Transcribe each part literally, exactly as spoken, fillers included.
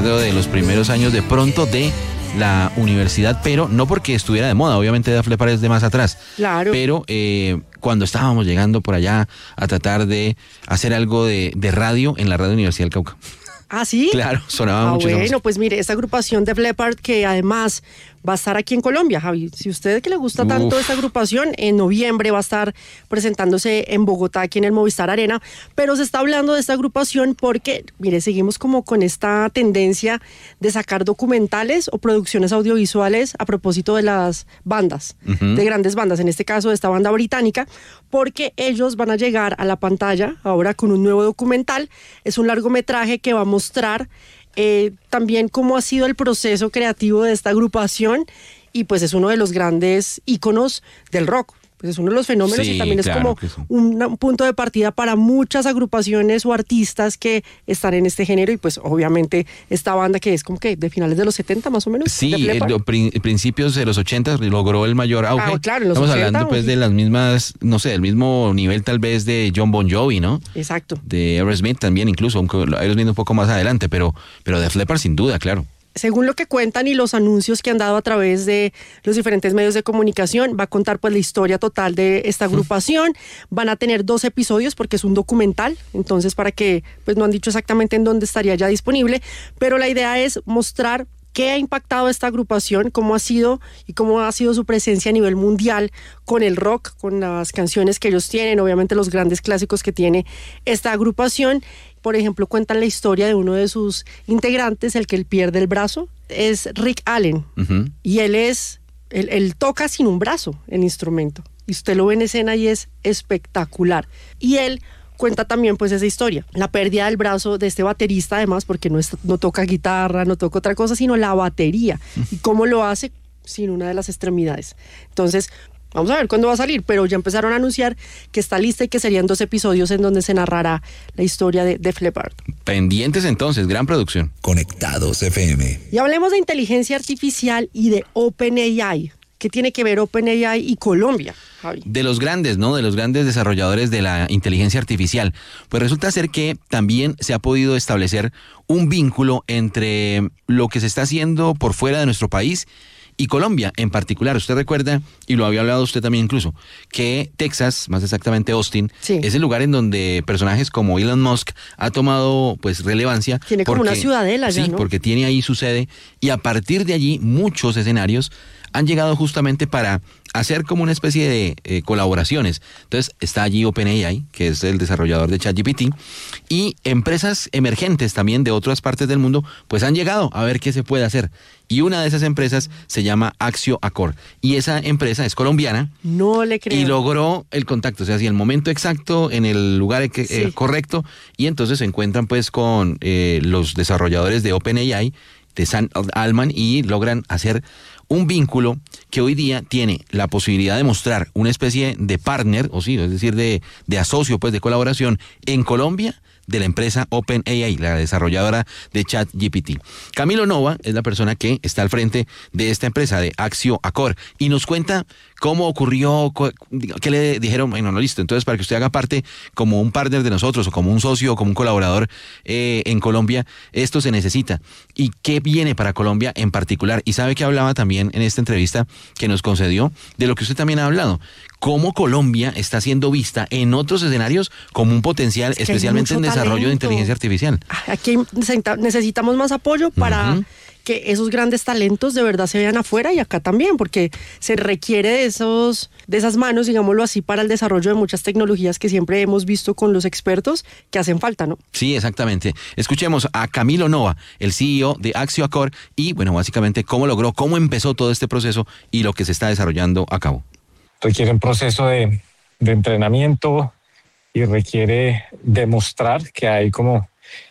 recuerdo de los primeros años de pronto de la universidad, pero no porque estuviera de moda, obviamente Def Leppard es de más atrás. Claro. Pero eh, cuando estábamos llegando por allá a tratar de hacer algo de, de radio en la Radio Universidad del Cauca. ¿Ah, sí? Claro, sonaba ah, mucho. Bueno, pues mire, esta agrupación Def Leppard que además va a estar aquí en Colombia, Javi. Si a usted que le gusta tanto Uf. esta agrupación, en noviembre va a estar presentándose en Bogotá, aquí en el Movistar Arena, pero se está hablando de esta agrupación porque, mire, seguimos como con esta tendencia de sacar documentales o producciones audiovisuales a propósito de las bandas, uh-huh. de grandes bandas, en este caso de esta banda británica, porque ellos van a llegar a la pantalla ahora con un nuevo documental. Es un largometraje que va a mostrar Eh, también cómo ha sido el proceso creativo de esta agrupación y pues es uno de los grandes íconos del rock. Pues es uno de los fenómenos sí, y también claro es como sí. un, un punto de partida para muchas agrupaciones o artistas que están en este género y pues obviamente esta banda que es como que de finales de los setenta más o menos. Sí, en prin- principios de los ochenta logró el mayor auge. Ah, claro, en los Estamos ochenta, hablando pues de las mismas, no sé, del mismo nivel tal vez de John Bon Jovi, ¿no? Exacto. De Aerosmith también incluso, aunque Aerosmith un poco más adelante, pero, pero Def Leppard sin duda, claro. Según lo que cuentan y los anuncios que han dado a través de los diferentes medios de comunicación, va a contar pues la historia total de esta agrupación. Van a tener dos episodios porque es un documental, entonces para que, pues no han dicho exactamente en dónde estaría ya disponible, pero la idea es mostrar qué ha impactado esta agrupación, cómo ha sido y cómo ha sido su presencia a nivel mundial con el rock, con las canciones que ellos tienen, obviamente los grandes clásicos que tiene esta agrupación. Por ejemplo, cuentan la historia de uno de sus integrantes, el que él pierde el brazo, es Rick Allen. Uh-huh. Y él es, él, él toca sin un brazo el instrumento. Y usted lo ve en escena y es espectacular. Y él cuenta también pues esa historia, la pérdida del brazo de este baterista además, porque no, es, no toca guitarra, no toca otra cosa, sino la batería. Uh-huh. Y cómo lo hace sin una de las extremidades. Entonces, vamos a ver cuándo va a salir, pero ya empezaron a anunciar que está lista y que serían dos episodios en donde se narrará la historia de Def Leppard. Pendientes entonces, gran producción. Conectados F M. Y hablemos de inteligencia artificial y de OpenAI. ¿Qué tiene que ver OpenAI y Colombia, Javi? De los grandes, ¿no? De los grandes desarrolladores de la inteligencia artificial. Pues resulta ser que también se ha podido establecer un vínculo entre lo que se está haciendo por fuera de nuestro país y Colombia en particular. Usted recuerda, y lo había hablado usted también incluso, que Texas, más exactamente Austin, sí. es el lugar en donde personajes como Elon Musk ha tomado pues relevancia. Tiene como porque, una ciudadela ya, sí, ¿no? porque tiene ahí su sede y a partir de allí muchos escenarios han llegado justamente para hacer como una especie de eh, colaboraciones. Entonces está allí OpenAI, que es el desarrollador de ChatGPT, y empresas emergentes también de otras partes del mundo, pues han llegado a ver qué se puede hacer. Y una de esas empresas se llama Axio Acor, y esa empresa es colombiana. No le creo. Y logró el contacto, o sea, si el momento exacto, en el lugar que, sí. eh, correcto, y entonces se encuentran pues con eh, los desarrolladores de OpenAI, de Sam Altman, y logran hacer un vínculo que hoy día tiene la posibilidad de mostrar una especie de partner, o sí, es decir, de, de asocio, pues de colaboración en Colombia de la empresa OpenAI, la desarrolladora de ChatGPT. Camilo Nova es la persona que está al frente de esta empresa, de Axio Acor, y nos cuenta cómo ocurrió, qué le dijeron, bueno, no, listo, entonces para que usted haga parte como un partner de nosotros, o como un socio, o como un colaborador eh, en Colombia, esto se necesita. ¿Y qué viene para Colombia en particular? Y sabe que hablaba también en esta entrevista que nos concedió de lo que usted también ha hablado, cómo Colombia está siendo vista en otros escenarios como un potencial, es que especialmente en desarrollo talento. de inteligencia artificial. Aquí necesitamos más apoyo para uh-huh. que esos grandes talentos de verdad se vean afuera y acá también, porque se requiere de esos, de esas manos, digámoslo así, para el desarrollo de muchas tecnologías que siempre hemos visto con los expertos que hacen falta, ¿no? Sí, exactamente. Escuchemos a Camilo Nova, el C E O de Axio Acor, y bueno, básicamente cómo logró, cómo empezó todo este proceso y lo que se está desarrollando a cabo. Requiere un proceso de, de entrenamiento y requiere demostrar que hay como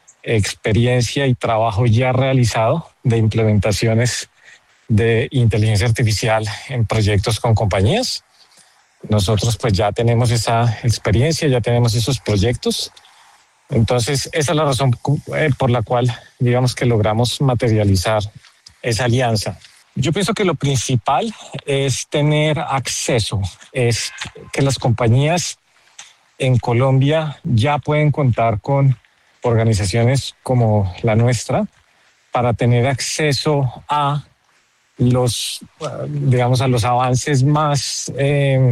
experiencia y trabajo ya realizado de implementaciones de inteligencia artificial en proyectos con compañías. Nosotros pues ya tenemos esa experiencia, ya tenemos esos proyectos. Entonces esa es la razón por la cual digamos que logramos materializar esa alianza. Yo pienso que lo principal es tener acceso, es que las compañías en Colombia ya pueden contar con organizaciones como la nuestra para tener acceso a los, digamos, a los avances más eh,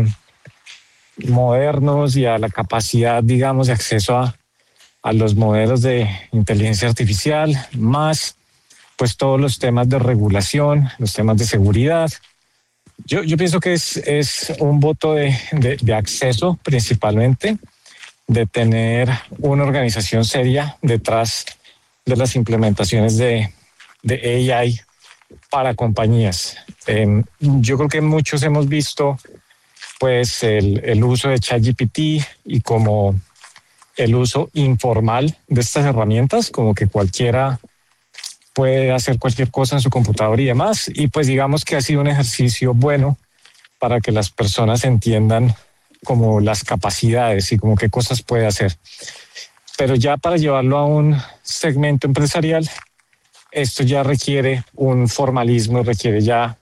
modernos y a la capacidad, digamos, de acceso a, a los modelos de inteligencia artificial, más pues todos los temas de regulación, los temas de seguridad. Yo, yo pienso que es, es un voto de, de, de acceso principalmente, de tener una organización seria detrás de las implementaciones de, de A I para compañías. Eh, yo creo que muchos hemos visto pues el, el uso de ChatGPT y como el uso informal de estas herramientas, como que cualquiera puede hacer cualquier cosa en su computador y demás, y pues digamos que ha sido un ejercicio bueno para que las personas entiendan como las capacidades y como qué cosas puede hacer. Pero ya para llevarlo a un segmento empresarial, esto ya requiere un formalismo, requiere ya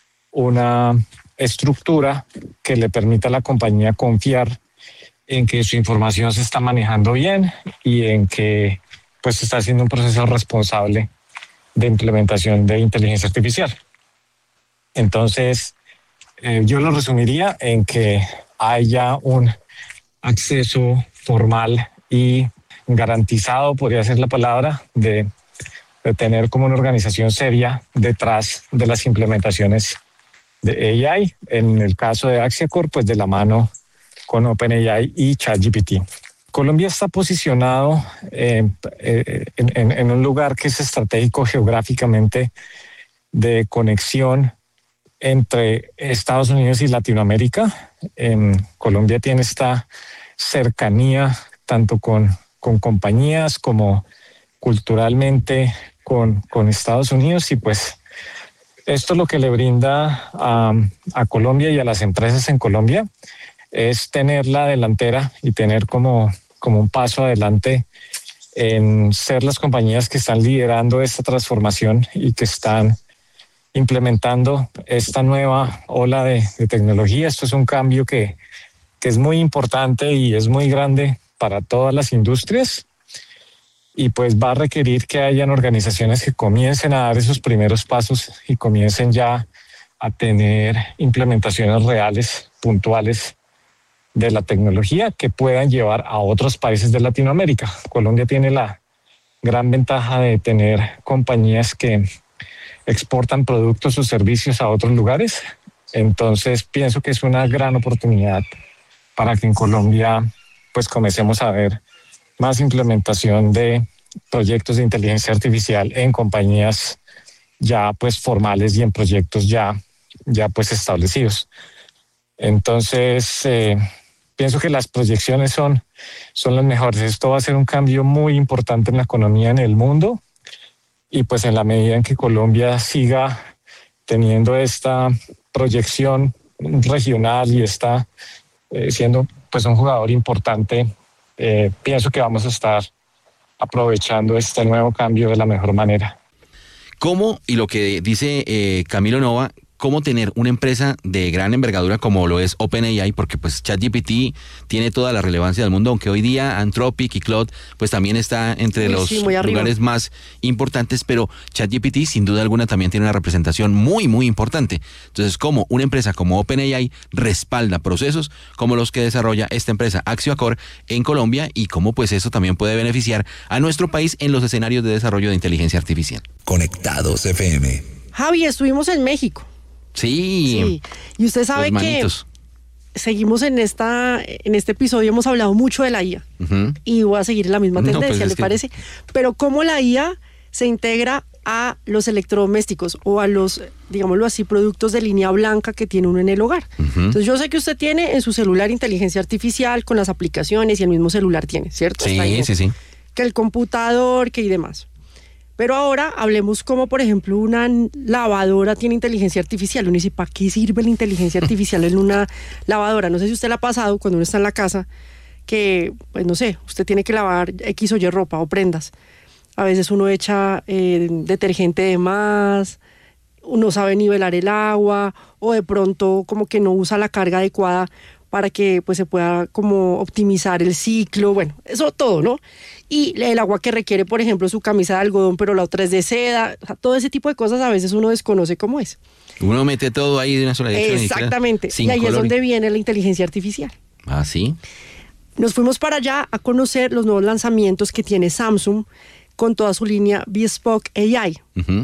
una estructura que le permita a la compañía confiar en que su información se está manejando bien y en que pues se está haciendo un proceso responsable de implementación de inteligencia artificial. Entonces, eh, yo lo resumiría en que haya un acceso formal y garantizado, podría ser la palabra, de, de tener como una organización seria detrás de las implementaciones de A I. En el caso de Axiacor, pues de la mano con OpenAI y ChatGPT. Colombia está posicionado eh, eh, en, en, en un lugar que es estratégico geográficamente de conexión entre Estados Unidos y Latinoamérica. En Colombia tiene esta cercanía tanto con, con compañías como culturalmente con, con Estados Unidos, y pues esto lo que le brinda a, a Colombia y a las empresas en Colombia es tener la delantera y tener como, como un paso adelante en ser las compañías que están liderando esta transformación y que están implementando esta nueva ola de, de tecnología. Esto es un cambio que, que es muy importante y es muy grande para todas las industrias, y pues va a requerir que hayan organizaciones que comiencen a dar esos primeros pasos y comiencen ya a tener implementaciones reales, puntuales de la tecnología que puedan llevar a otros países de Latinoamérica. Colombia tiene la gran ventaja de tener compañías que exportan productos o servicios a otros lugares. Entonces pienso que es una gran oportunidad para que en Colombia pues comencemos a ver más implementación de proyectos de inteligencia artificial en compañías ya pues formales y en proyectos ya, ya pues establecidos. Entonces eh, pienso que las proyecciones son, son las mejores. Esto va a ser un cambio muy importante en la economía en el mundo, y pues en la medida en que Colombia siga teniendo esta proyección regional y está eh, siendo pues un jugador importante, eh, pienso que vamos a estar aprovechando este nuevo cambio de la mejor manera. ¿Cómo, y lo que dice eh, Camilo Nova, cómo tener una empresa de gran envergadura como lo es OpenAI, porque pues ChatGPT tiene toda la relevancia del mundo, aunque hoy día Anthropic y Claude pues también está entre Uy, los sí, muy arriba. lugares más importantes, pero ChatGPT sin duda alguna también tiene una representación muy muy importante. Entonces, ¿cómo una empresa como OpenAI respalda procesos como los que desarrolla esta empresa Axiacor en Colombia, y cómo pues eso también puede beneficiar a nuestro país en los escenarios de desarrollo de inteligencia artificial? Conectados F M. Javi, estuvimos en México. Sí, Sí, y usted sabe los que manitos. seguimos en esta en este episodio, hemos hablado mucho de la I A, Ujú. y voy a seguir la misma No, tendencia, pues es ¿le que- parece? Pero cómo la I A se integra a los electrodomésticos o a los, digámoslo así, productos de línea blanca que tiene uno en el hogar. Ujú. Entonces yo sé que usted tiene en su celular inteligencia artificial con las aplicaciones, y el mismo celular tiene, ¿cierto? Está ahí, Sí, sí, sí. que el computador, que y demás. Pero ahora hablemos como, por ejemplo, una lavadora tiene inteligencia artificial. Uno dice, ¿para qué sirve la inteligencia artificial en una lavadora? No sé si usted le ha pasado cuando uno está en la casa que, pues no sé, usted tiene que lavar X o Y ropa o prendas. A veces uno echa eh, detergente de más, uno sabe nivelar el agua, o de pronto como que no usa la carga adecuada para que pues se pueda como optimizar el ciclo, bueno, eso todo, ¿no? Y el agua que requiere, por ejemplo, su camisa de algodón, pero la otra es de seda, o sea, todo ese tipo de cosas a veces uno desconoce cómo es. Uno mete todo ahí de una sola dirección. Exactamente, y ahí es donde viene la inteligencia artificial. Ah, sí. Nos fuimos para allá a conocer los nuevos lanzamientos que tiene Samsung con toda su línea Bespoke A I. Uh-huh.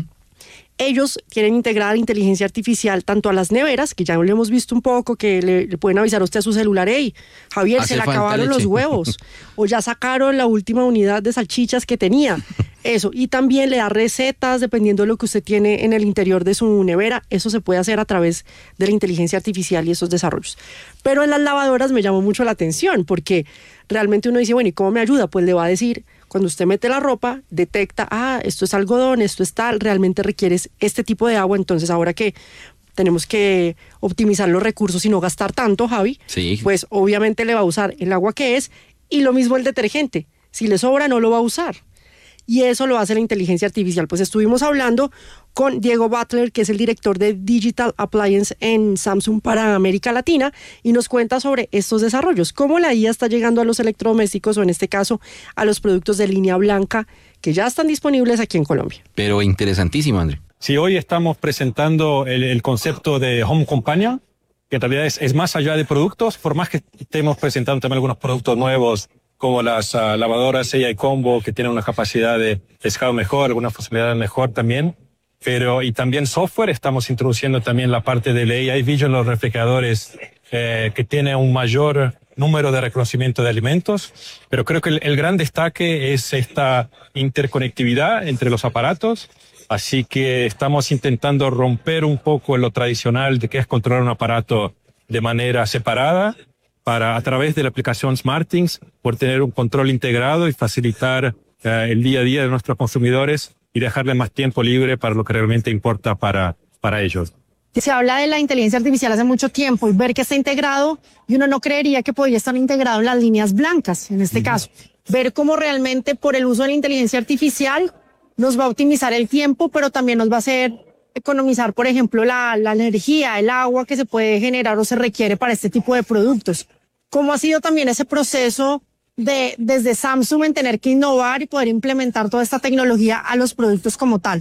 Ellos quieren integrar inteligencia artificial tanto a las neveras, que ya lo hemos visto un poco, que le, le pueden avisar a usted a su celular, hey, Javier, Hace se le acabaron leche. los huevos, o ya sacaron la última unidad de salchichas que tenía. Eso, y también le da recetas dependiendo de lo que usted tiene en el interior de su nevera. Eso se puede hacer a través de la inteligencia artificial y esos desarrollos. Pero en las lavadoras me llamó mucho la atención, porque realmente uno dice, bueno, ¿y cómo me ayuda? Pues le va a decir, cuando usted mete la ropa, detecta, ah, esto es algodón, esto es tal, realmente requieres este tipo de agua, entonces ahora que tenemos que optimizar los recursos y no gastar tanto, Javi, sí. Pues obviamente le va a usar el agua que es, y lo mismo el detergente, si le sobra no lo va a usar. Y eso lo hace la inteligencia artificial. Pues estuvimos hablando con Diego Butler, que es el director de Digital Appliance en Samsung para América Latina, y nos cuenta sobre estos desarrollos, cómo la I A está llegando a los electrodomésticos, o en este caso a los productos de línea blanca, que ya están disponibles aquí en Colombia. Pero interesantísimo, André. Sí, hoy estamos presentando el, el concepto de Home Companion, que en realidad es, es más allá de productos, por más que estemos presentando también algunos productos nuevos, como las uh, lavadoras A I Combo, que tienen una capacidad de pescado mejor, alguna funcionalidad mejor también. Pero, y también software, estamos introduciendo también la parte del A I Vision, los refrigeradores, eh, que tiene un mayor número de reconocimiento de alimentos. Pero creo que el, el gran destaque es esta interconectividad entre los aparatos. Así que estamos intentando romper un poco lo tradicional de que es controlar un aparato de manera separada, para a través de la aplicación SmartThings por tener un control integrado y facilitar uh, el día a día de nuestros consumidores y dejarles más tiempo libre para lo que realmente importa para, para ellos. Se habla de la inteligencia artificial hace mucho tiempo y ver que está integrado, y uno no creería que podría estar integrado en las líneas blancas, en este uh-huh. caso. Ver cómo realmente por el uso de la inteligencia artificial nos va a optimizar el tiempo, pero también nos va a hacer economizar, por ejemplo, la, la energía, el agua que se puede generar o se requiere para este tipo de productos. ¿Cómo ha sido también ese proceso de desde Samsung en tener que innovar y poder implementar toda esta tecnología a los productos como tal?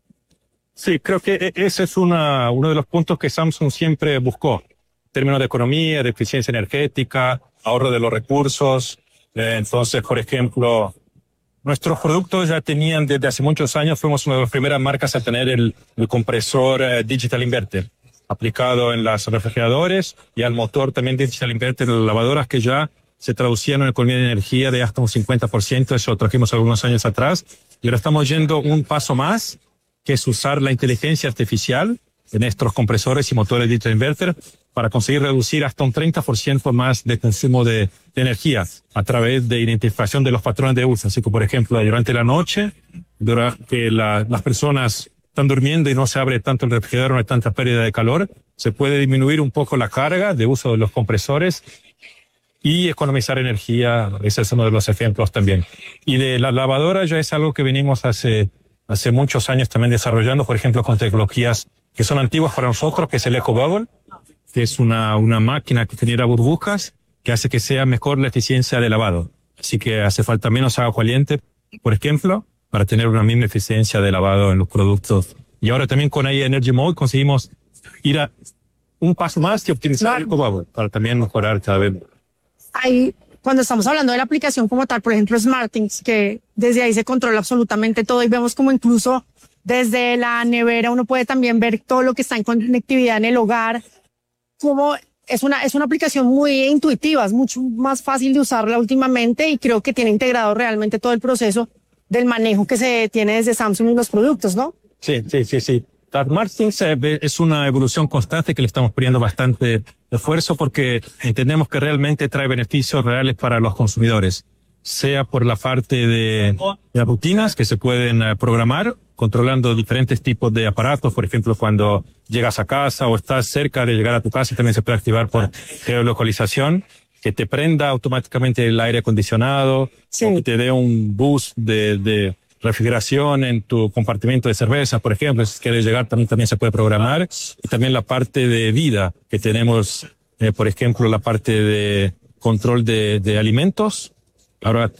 Sí, creo que ese es una, uno de los puntos que Samsung siempre buscó. En términos de economía, de eficiencia energética, ahorro de los recursos. Eh, entonces, por ejemplo, nuestros productos ya tenían desde hace muchos años, fuimos una de las primeras marcas a tener el, el compresor eh, Digital Inverter aplicado en los refrigeradores, y al motor también Digital Inverter en las lavadoras, que ya se traducían en economía de energía de hasta un cincuenta por ciento. Eso lo trajimos algunos años atrás. Y ahora estamos yendo un paso más, que es usar la inteligencia artificial en estos compresores y motores Digital Inverter para conseguir reducir hasta un treinta por ciento más de consumo de, de energía a través de identificación de los patrones de uso. Así que, por ejemplo, durante la noche, durante la, las personas están durmiendo y no se abre tanto el refrigerador, no hay tanta pérdida de calor, se puede disminuir un poco la carga de uso de los compresores y economizar energía. Ese es uno de los ejemplos también. Y de la lavadora ya es algo que venimos hace, hace muchos años también desarrollando, por ejemplo, con tecnologías que son antiguas para nosotros, que es el EcoBubble, que es una, una máquina que genera burbujas, que hace que sea mejor la eficiencia de lavado. Así que hace falta menos agua caliente, por ejemplo, para tener una misma eficiencia de lavado en los productos. Y ahora también con A I Energy Mode conseguimos ir a un paso más y optimizar el EcoBubble para también mejorar cada vez. Ahí, cuando estamos hablando de la aplicación como tal, por ejemplo, SmartThings, que desde ahí se controla absolutamente todo, y vemos como incluso desde la nevera uno puede también ver todo lo que está en conectividad en el hogar. Como es una, es una aplicación muy intuitiva, es mucho más fácil de usarla últimamente, y creo que tiene integrado realmente todo el proceso del manejo que se tiene desde Samsung en los productos, ¿no? Sí, sí, sí, sí. SmartThings es una evolución constante que le estamos poniendo bastante esfuerzo, porque entendemos que realmente trae beneficios reales para los consumidores, sea por la parte de, de rutinas que se pueden uh, programar, controlando diferentes tipos de aparatos. Por ejemplo, cuando llegas a casa o estás cerca de llegar a tu casa, también se puede activar por geolocalización, que te prenda automáticamente el aire acondicionado, sí, o que te dé un boost de, de refrigeración en tu compartimento de cerveza, por ejemplo. Si quieres llegar, también, también se puede programar. Y también la parte de vida, que tenemos eh, por ejemplo, la parte de control de, de alimentos. Ahora